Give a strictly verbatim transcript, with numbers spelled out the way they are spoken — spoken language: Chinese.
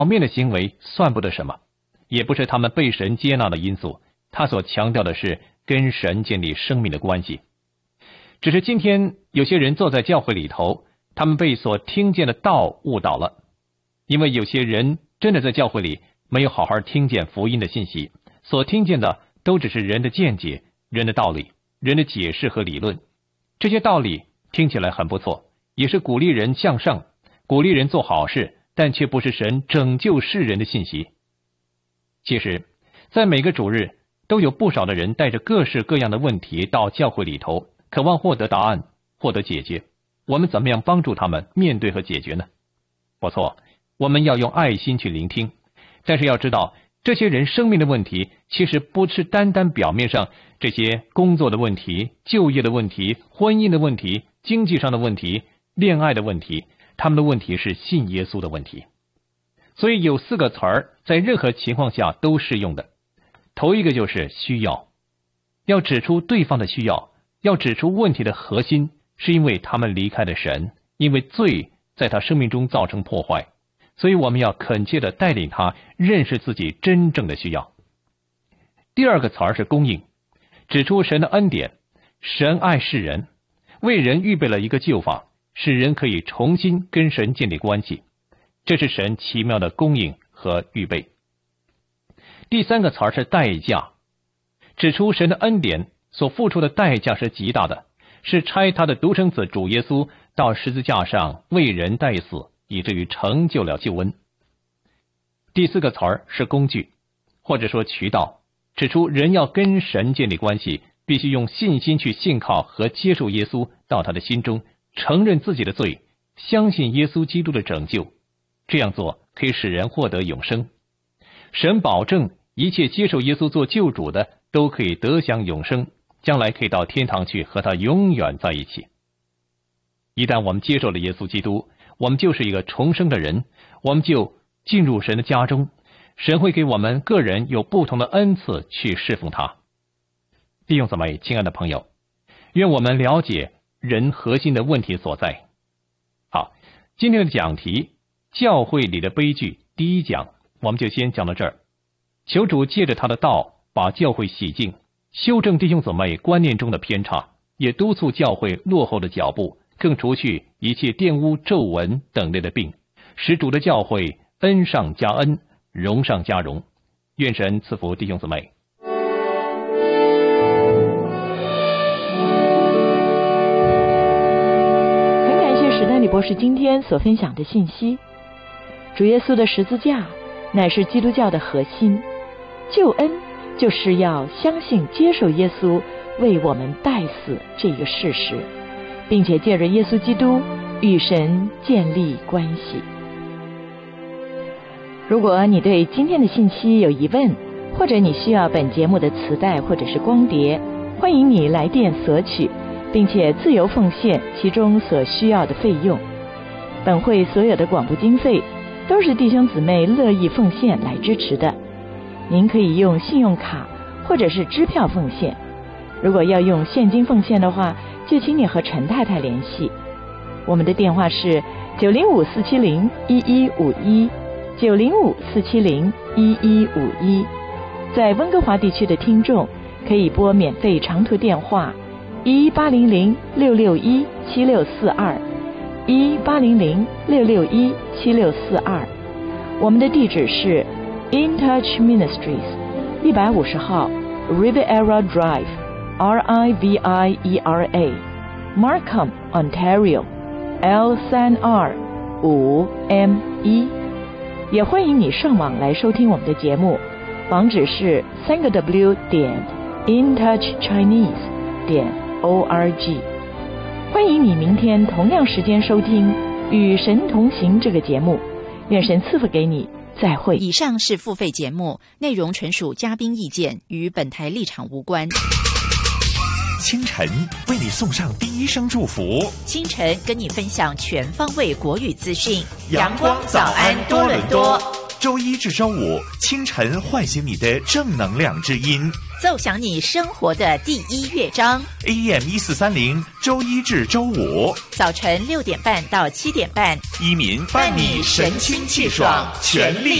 面的行为算不得什么，也不是他们被神接纳的因素。他所强调的是跟神建立生命的关系。只是今天有些人坐在教会里头，他们被所听见的道误导了。因为有些人真的在教会里没有好好听见福音的信息，所听见的都只是人的见解、人的道理、人的解释和理论。这些道理听起来很不错，也是鼓励人向上，鼓励人做好事，但却不是神拯救世人的信息。其实在每个主日都有不少的人带着各式各样的问题到教会里头，渴望获得答案，获得解决。我们怎么样帮助他们面对和解决呢？不错，我们要用爱心去聆听，但是要知道这些人生命的问题其实不是单单表面上这些工作的问题、就业的问题、婚姻的问题、经济上的问题、恋爱的问题，他们的问题是信耶稣的问题。所以有四个词儿在任何情况下都适用的。头一个就是需要，要指出对方的需要，要指出问题的核心是因为他们离开了神，因为罪在他生命中造成破坏，所以我们要恳切地带领他认识自己真正的需要。第二个词儿是供应，指出神的恩典，神爱世人，为人预备了一个救法，使人可以重新跟神建立关系，这是神奇妙的供应和预备。第三个词儿是代价，指出神的恩典所付出的代价是极大的，是差他的独生子主耶稣到十字架上为人代死，以至于成就了救恩。第四个词儿是工具，或者说渠道，指出人要跟神建立关系，必须用信心去信靠和接受耶稣到他的心中，承认自己的罪，相信耶稣基督的拯救。这样做可以使人获得永生。神保证一切接受耶稣做救主的都可以得享永生，将来可以到天堂去和他永远在一起。一旦我们接受了耶稣基督，我们就是一个重生的人，我们就进入神的家中，神会给我们个人有不同的恩赐去侍奉他。弟兄姊妹，亲爱的朋友，愿我们了解人核心的问题所在。好，今天的讲题教会里的悲剧第一讲我们就先讲到这儿。求主借着他的道把教会洗净，修正弟兄姊妹观念中的偏差，也督促教会落后的脚步，更除去一切玷污、皱纹等类的病，使主的教会恩上加恩，荣上加荣。愿神赐福弟兄姊妹。 很感谢史丹利博士今天所分享的信息。主耶稣的十字架乃是基督教的核心，救恩就是要相信接受耶稣为我们代死这个事实，并且借着耶稣基督与神建立关系。如果你对今天的信息有疑问，或者你需要本节目的磁带或者是光碟，欢迎你来电索取，并且自由奉献其中所需要的费用。本会所有的广播经费都是弟兄姊妹乐意奉献来支持的。您可以用信用卡或者是支票奉献，如果要用现金奉献的话，就请你和陈太太联系。我们的电话是九零五四七零一一五一，九零五四七零一一五一。在温哥华地区的听众可以拨免费长途电话一八零零六六一七六四二，一八零零六六一七六四二。我们的地址是 In Touch Ministries 一百五十号 Riviera Drive R I V I E R A Markham Ontario L 三二五 M 一。也欢迎你上网来收听我们的节目，网址是三个 W 点 intouchchinese 点 O R G。欢迎你明天同样时间收听《与神同行》这个节目，愿神赐福给你，再会。 以上是付费节目，内容纯属嘉宾意见，与本台立场无关。 清晨为你送上第一声祝福， 清晨跟你分享全方位国语资讯。 阳光早安多伦多。 周一至周五清晨唤醒你的正能量之音， 奏响你生活的第一乐章。 A M 一四三零，周一至周五早晨六点半到七点半， 一民伴你神清气爽，全力